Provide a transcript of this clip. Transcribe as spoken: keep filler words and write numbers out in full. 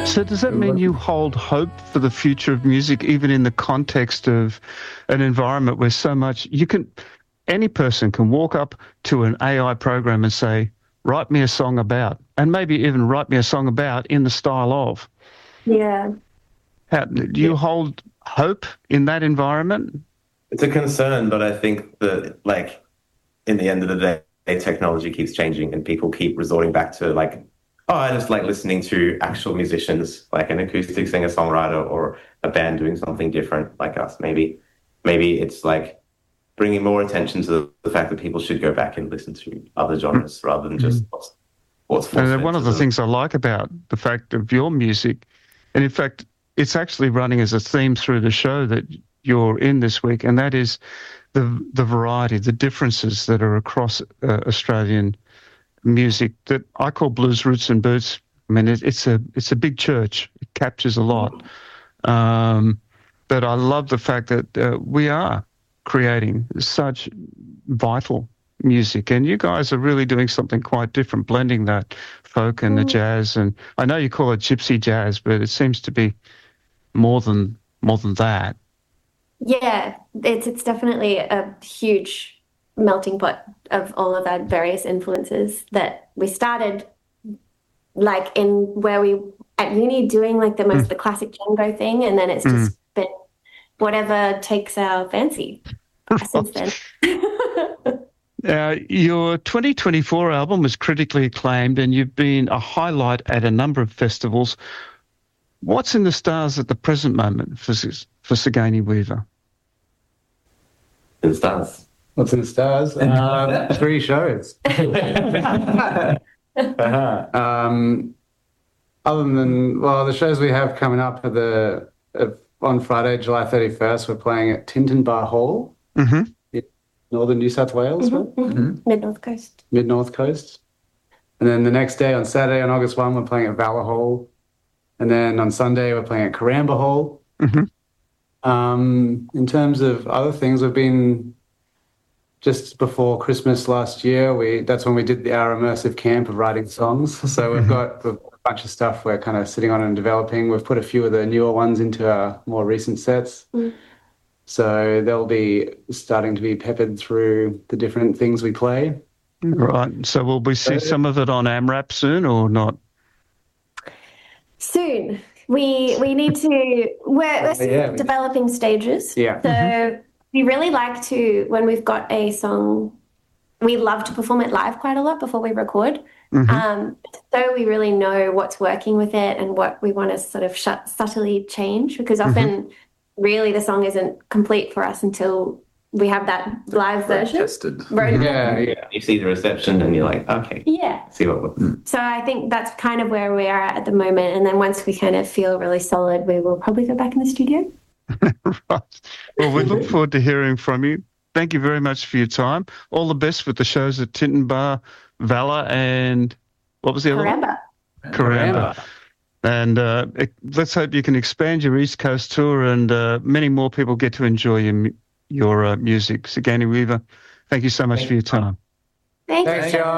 So does that mean you hold hope for the future of music, even in the context of an environment where so much you can, any person can walk up to an A I program and say, write me a song about, and maybe even write me a song about in the style of. Yeah. How, do you hold hope in that environment? It's a concern, but I think that, like, in the end of the day, technology keeps changing and people keep resorting back to, like, oh, I just like listening to actual musicians, like an acoustic singer-songwriter or a band doing something different like us. Maybe, maybe it's like bringing more attention to the fact that people should go back and listen to other genres mm-hmm. rather than just what's, what's and one of the them. things I like about the fact of your music, and in fact, it's actually running as a theme through the show that you're in this week, and that is the the variety, the differences that are across uh, Australian music that I call blues roots and boots. I mean, it, it's a it's a big church. It captures a lot. Um, but I love the fact that uh, we are creating such vital music, and you guys are really doing something quite different, blending that folk and the jazz. And I know you call it gypsy jazz, but it seems to be more than more than that. Yeah, it's it's definitely a huge melting pot of all of our various influences that we started like in where we at uni doing like the most mm. the classic Django thing, and then it's just mm. been whatever takes our fancy since then. Uh, your twenty twenty-four album was critically acclaimed and you've been a highlight at a number of festivals. What's in the stars at the present moment for for Sigourney Weaver? In the stars. What's in the stars? Uh, three shows. uh-huh. um, other than, well, the shows we have coming up are the uh, on Friday, July thirty-first, we're playing at Tintinbar Hall mm-hmm. in northern New South Wales. Mm-hmm, mm-hmm. Mid-North Coast. Mid-North Coast. And then the next day, on Saturday, on August first, we're playing at Valor Hall. And then on Sunday, we're playing at Karamba Hall. Mm-hmm. Um, in terms of other things, we've been... Just before Christmas last year, we that's when we did the, our immersive camp of writing songs. So we've got a bunch of stuff we're kind of sitting on and developing. We've put a few of the newer ones into our more recent sets. Mm. So they'll be starting to be peppered through the different things we play. Right. So will we see some of it on AMRAP soon or not? Soon. We we need to... We're, we're still yeah, developing stages. Yeah. So... Mm-hmm. We really like to, when we've got a song, we love to perform it live quite a lot before we record. Mm-hmm. Um, so we really know what's working with it and what we want to sort of sh- subtly change, because often mm-hmm. really the song isn't complete for us until we have that live version. Tested. Road yeah, yeah. You see the reception and you're like, okay. Yeah. See what works. So I think that's kind of where we are at, at the moment. And then once we kind of feel really solid, we will probably go back in the studio. Right. Well, we look forward to hearing from you. Thank you very much for your time. All the best with the shows at Tintinbar, Valor, and what was the other Karamba. one? Karamba. And uh, let's hope you can expand your East Coast tour and uh, many more people get to enjoy your, your uh, music. Sigourney Weaver, thank you so much Thank for your time. Thank Thanks, you. John.